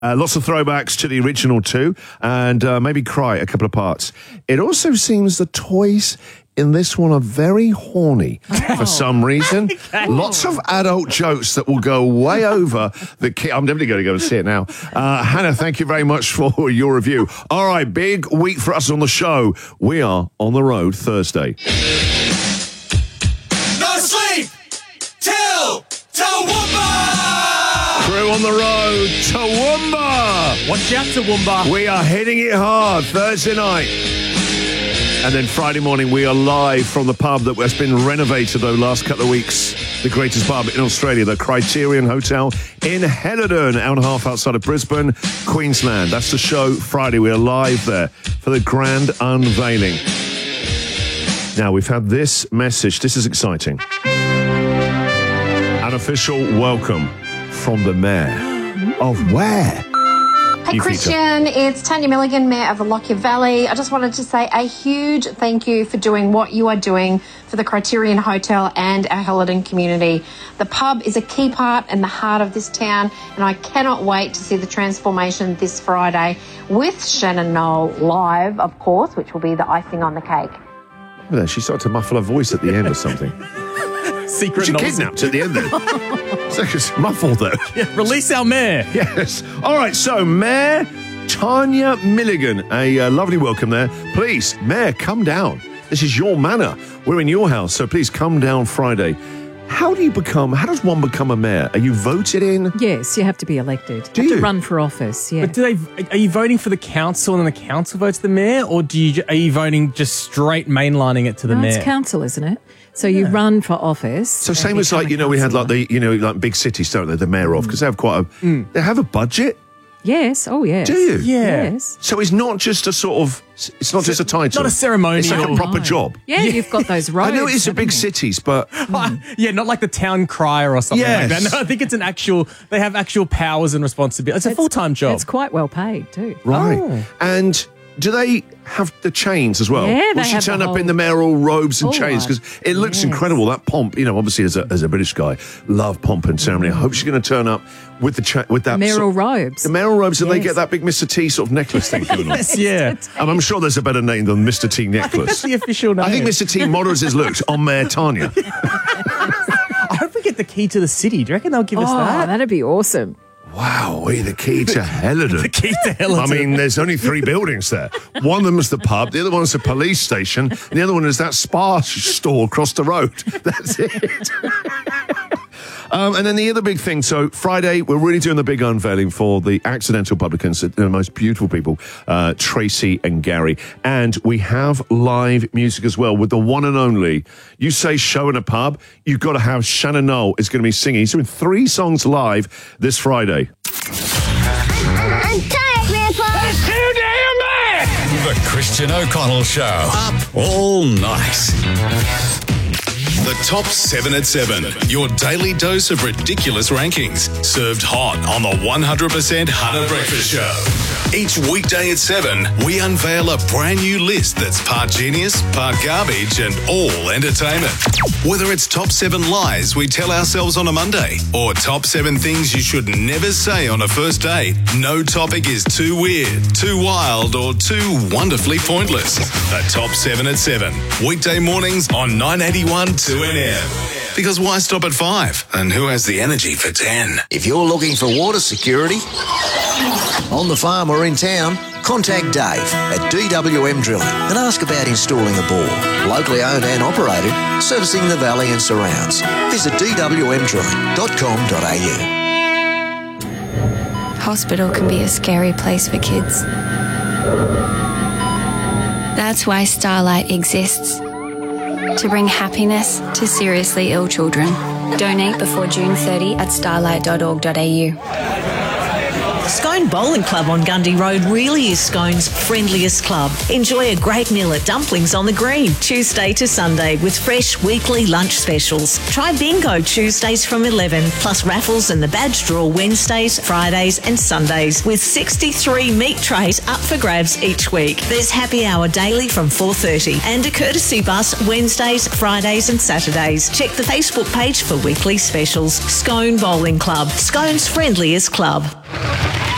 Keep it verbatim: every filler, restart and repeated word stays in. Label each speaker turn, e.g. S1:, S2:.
S1: Uh, lots of throwbacks to the original too, and uh, maybe cry a couple of parts. It also seems the toys in this one are very horny oh. for some reason. Okay. Lots of adult jokes that will go way over the kid. I'm definitely going to go and see it now. Uh, Hannah, thank you very much for your review. All right, big week for us on the show. We are on the road Thursday.
S2: No sleep till Toowoomba!
S1: Crew on the road, Toowoomba!
S3: Watch out, Toowoomba.
S1: We are hitting it hard Thursday night. And then Friday morning, we are live from the pub that has been renovated over the last couple of weeks. The greatest pub in Australia, the Criterion Hotel in Helidon, hour and a half outside of Brisbane, Queensland. That's the show Friday. We are live there for the grand unveiling. Now, we've had this message. This is exciting. An official welcome from the mayor of where?
S4: Hey Christian, it's Tanya Milligan, Mayor of the Lockyer Valley. I just wanted to say a huge thank you for doing what you are doing for the Criterion Hotel and our Helidon community. The pub is a key part and the heart of this town, and I cannot wait to see the transformation this Friday with Shannon Noll live, of course, which will be the icing on the cake.
S1: Look at that, she started to muffle her voice at the end or something.
S3: Secret
S1: She kidnapped at the end there. So it's muffled though.
S3: Yeah, release our mayor.
S1: Yes. All right, so Mayor Tanya Milligan, a uh, lovely welcome there. Please, Mayor, come down. This is your manor. We're in your house, so please come down Friday. How do you become, how does one become a mayor? Are you voted in?
S5: Yes, you have to be elected.
S1: Do
S5: you have
S1: you?
S5: to run for office, yeah.
S3: But do they? Are you voting for the council and then the council votes the mayor, or do you? Are you voting just straight mainlining it to the
S5: no,
S3: mayor?
S5: It's council, isn't it? So you
S3: Yeah.
S5: run for office.
S1: So same as like, you know, we had like the, you know, like big cities, don't they, the mayor of, because they have quite a,
S3: Mm.
S1: they have a budget.
S5: Yes, oh yes.
S1: Do you?
S3: Yeah.
S5: Yes.
S1: So it's not just a sort of, it's not just a title.
S3: Not a ceremonial.
S1: It's like a proper
S5: No.
S1: job.
S5: Yeah, you've got those robes.
S1: I know it's a big
S5: haven't you?
S1: cities, but
S3: Yeah, not like the town crier or something
S1: Yes.
S3: like that. No, I think it's an actual. They have actual powers and responsibilities. It's a full time job.
S5: It's quite well paid too.
S1: right.
S3: Oh.
S1: And do they have the chains as well?
S5: Yeah,
S1: Will
S5: they
S1: she
S5: have
S1: turn
S5: the
S1: up in
S5: whole-
S1: the mayoral robes and
S5: All
S1: chains?
S5: right.
S1: Because it looks
S5: Yes.
S1: incredible, that pomp. You know, obviously as a, as a British guy, love pomp and ceremony. I hope she's going to turn up with the cha- with that
S5: Mayoral
S1: sort-
S5: robes.
S1: The mayoral robes, and they
S5: Yes.
S1: get that big Mister T sort of necklace thing going on.
S3: Yes, yeah.
S1: And I'm sure there's a better name than Mister T necklace.
S3: That's the official name.
S1: I think Mister T models his looks on Mayor Tanya.
S3: I hope we get the key to the city. Do you reckon they'll give us
S5: Oh,
S3: that?
S5: that'd be awesome.
S1: Wow, we the key to Helidon.
S3: The key to Helidon.
S1: I mean, there's only three buildings there. One of them is the pub, the other one is the police station, and the other one is that spa store across the road. That's it. Um, and then the other big thing, so Friday, we're really doing the big unveiling for the Accidental Publicans, the most beautiful people, uh, Tracy and Gary. And we have live music as well with the one and only, you say show in a pub, you've got to have Shannon Noll is going to be singing. He's doing three songs live this Friday.
S6: I'm tired, Grandpa.
S2: It's too damn bad!
S7: The Christian O'Connell Show. Up all night.
S8: The Top seven at seven. Your daily dose of ridiculous rankings. Served hot on the one hundred percent Hunter Breakfast Show. Each weekday at seven, we unveil a brand new list that's part genius, part garbage, and all entertainment. Whether it's top seven lies we tell ourselves on a Monday, or top seven things you should never say on a first date, no topic is too weird, too wild, or too wonderfully pointless. The Top seven at seven. Weekday mornings on nine eighty-one two N M. Because why stop at five? And who has the energy for ten?
S9: If you're looking for water security on the farm or in town, contact Dave at D W M Drilling and ask about installing a bore. Locally owned and operated, servicing the valley and surrounds. Visit d w m drilling dot com dot a u.
S10: Hospital can be a scary place for kids. That's why Starlight exists. To bring happiness to seriously ill children. Donate before June thirtieth at starlight dot org dot a u.
S11: Scone Bowling Club on Gundy Road really is Scone's friendliest club. Enjoy a great meal at Dumplings on the Green, Tuesday to Sunday, with fresh weekly lunch specials. Try bingo Tuesdays from eleven, plus raffles and the badge draw Wednesdays, Fridays and Sundays, with sixty-three meat trays up for grabs each week. There's happy hour daily from four thirty and a courtesy bus Wednesdays, Fridays and Saturdays. Check the Facebook page for weekly specials. Scone Bowling Club, Scone's friendliest club.